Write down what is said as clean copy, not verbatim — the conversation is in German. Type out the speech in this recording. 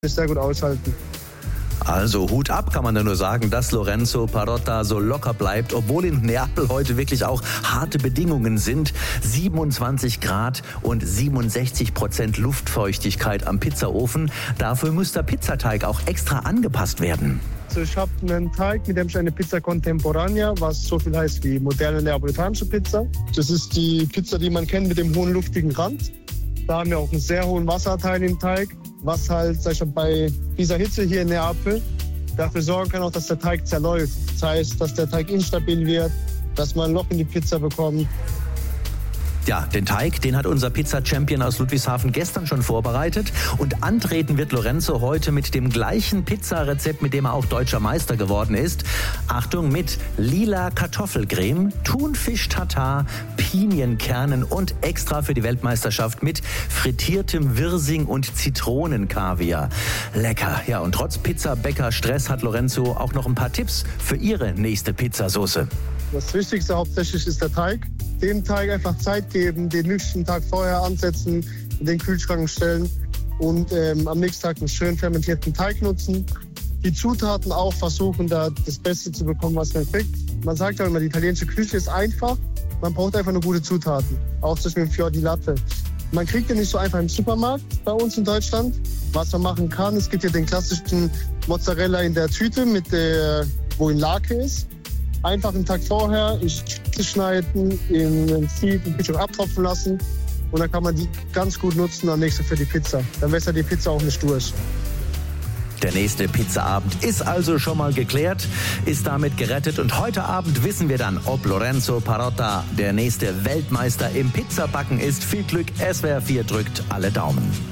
sehr gut aushalten. Also Hut ab, kann man da nur sagen, dass Lorenzo Parotta so locker bleibt, obwohl in Neapel heute wirklich auch harte Bedingungen sind. 27 Grad und 67% Luftfeuchtigkeit am Pizzaofen. Dafür muss der Pizzateig auch extra angepasst werden. Also ich habe einen Teig, mit dem ich eine Pizza Contemporanea, was so viel heißt wie moderne neapolitanische Pizza. Das ist die Pizza, die man kennt mit dem hohen luftigen Rand. Da haben wir auch einen sehr hohen Wasseranteil im Teig, was halt bei dieser Hitze hier in Neapel dafür sorgen kann, auch, dass der Teig zerläuft. Das heißt, dass der Teig instabil wird, dass man ein Loch in die Pizza bekommt. Ja, den Teig, den hat unser Pizza-Champion aus Ludwigshafen gestern schon vorbereitet. Und antreten wird Lorenzo heute mit dem gleichen Pizzarezept, mit dem er auch deutscher Meister geworden ist. Achtung, mit lila Kartoffelcreme, Thunfisch-Tatar, Pinienkernen und extra für die Weltmeisterschaft mit frittiertem Wirsing und Zitronenkaviar. Lecker. Ja, und trotz Pizzabäcker-Stress hat Lorenzo auch noch ein paar Tipps für ihre nächste Pizzasauce. Das Wichtigste hauptsächlich ist der Teig. Dem Teig einfach Zeit geben, den nächsten Tag vorher ansetzen, in den Kühlschrank stellen und am nächsten Tag einen schön fermentierten Teig nutzen. Die Zutaten auch versuchen, da das Beste zu bekommen, was man kriegt. Man sagt ja immer, die italienische Küche ist einfach. Man braucht einfach nur gute Zutaten. Auch zum Beispiel Fior di Latte. Man kriegt den nicht so einfach im Supermarkt bei uns in Deutschland. Was man machen kann, es gibt ja den klassischen Mozzarella in der Tüte, wo in Lake ist. Einfach einen Tag vorher in Stücke schneiden, in den Sieb, ein bisschen abtropfen lassen und dann kann man die ganz gut nutzen am nächsten für die Pizza. Dann wässert die Pizza auch nicht durch. Der nächste Pizzaabend ist also schon mal geklärt, ist damit gerettet und heute Abend wissen wir dann, ob Lorenzo Parotta der nächste Weltmeister im Pizzabacken ist. Viel Glück, SWR 4 drückt alle Daumen.